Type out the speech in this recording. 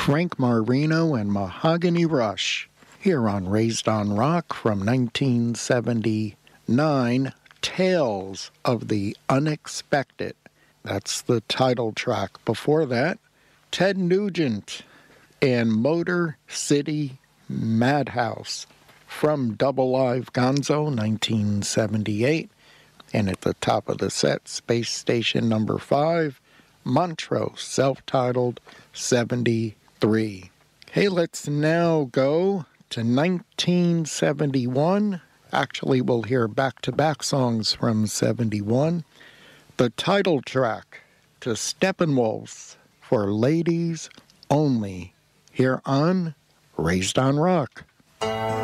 Frank Marino and Mahogany Rush, here on Raised on Rock from 1979, Tales of the Unexpected. That's the title track. Before that, Ted Nugent and Motor City Madhouse from Double Live Gonzo, 1978. And at the top of the set, Space Station number 5, Montrose, self-titled, 73. Hey, let's now go to 1971. Actually, we'll hear back-to-back songs from 71. The title track to Steppenwolf for Ladies Only, here on Raised on Rock.